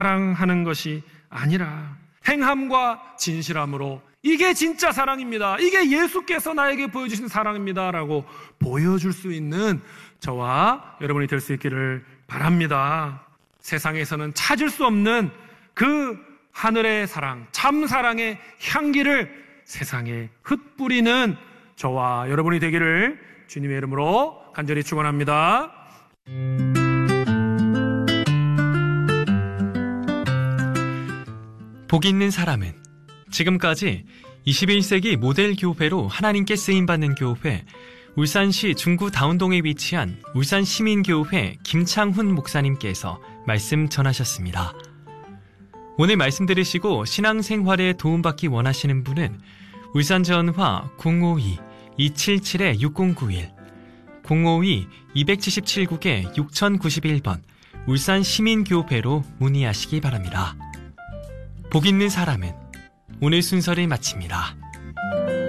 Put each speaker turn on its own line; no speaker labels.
사랑하는 것이 아니라 행함과 진실함으로 이게 진짜 사랑입니다. 이게 예수께서 나에게 보여주신 사랑입니다. 라고 보여줄 수 있는 저와 여러분이 될 수 있기를 바랍니다. 세상에서는 찾을 수 없는 그 하늘의 사랑, 참 사랑의 향기를 세상에 흩뿌리는 저와 여러분이 되기를 주님의 이름으로 간절히 축원합니다.
복 있는 사람은 지금까지 21세기 모델 교회로 하나님께 쓰임받는 교회 울산시 중구 다운동에 위치한 울산시민교회 김창훈 목사님께서 말씀 전하셨습니다. 오늘 말씀 들으시고 신앙생활에 도움받기 원하시는 분은 울산전화 052-277-6091 052-277국에 6091번 울산시민교회로 문의하시기 바랍니다. 복 있는 사람은 오늘 순서를 마칩니다.